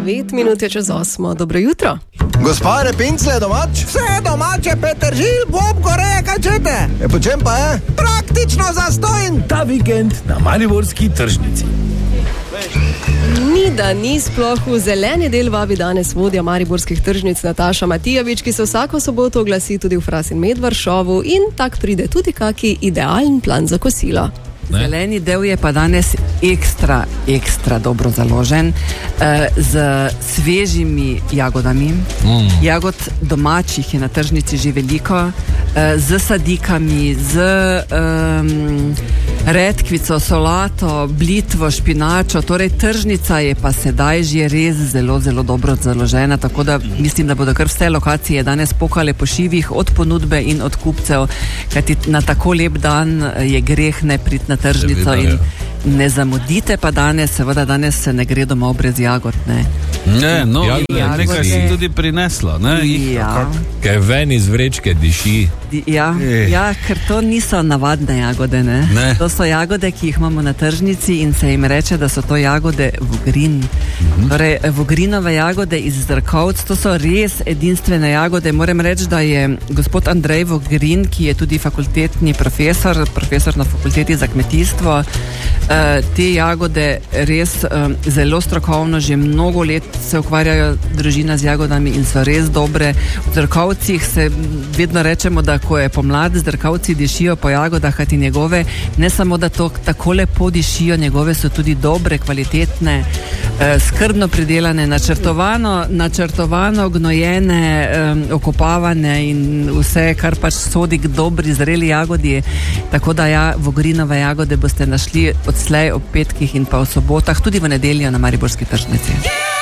9 minut je čez 8. Dobro jutro. Gospa Repincle je domač? Vse domače, Peter Žil, Bob Goreja, kaj čete? Po čem pa je? Praktično zastojn. Ta vikend na mariborski tržnici. Ni da ni sploh v zeleni del vabi danes vodja mariborskih tržnic Nataša Matijevič, ki se vsako soboto oglasi tudi v Fras in Med Varšavu in tak pride tudi kaki idealen plan za kosilo. Zeleni del je pa danes ekstra dobro založen z svežimi jagodami. Jagod domačih je na tržnici že veliko, z sadikami, z redkvico, solato, blitvo, špinačo. Torej tržnica je pa sedaj že res zelo dobro založena, tako da mislim, da bodo kar vse lokacije danes pokale po šivih od ponudbe in od kupcev, kajti na tako lep dan je greh ne priti na tržnico in ne zamudite pa danes, seveda danes se ne gre domov brez jagod, ne. Nekaj si tudi prinesla, ne? Kaj ven iz vrečke diši. Ker to niso navadne jagode, ne? To so jagode, ki jih imamo na tržnici in se jim reče, da so to jagode Vogrin. Torej, Vogrinove jagode iz Zdrkovc, to so res edinstvene jagode. Moram reči, da je gospod Andrej Vogrin, ki je tudi fakultetni profesor na fakulteti za kmetijstvo, te jagode res zelo strokovno, že mnogo let se ukvarjajo družina z jagodami in so res dobre. V Zdrkovcih se vedno rečemo, da ko je pomlad, Zdrkovci dišijo po jagodah, kajti njegove, ne samo da to tako lepo dišijo, njegove so tudi dobre, kvalitetne, skrbno pridelane, načrtovano gnojene, okopavane in vse, kar pač sodi k dobri zreli jagodi. Tako da Vogrinove jagode boste našli odslej ob petkih in pa v sobotah, tudi v nedeljo na mariborski tržnici.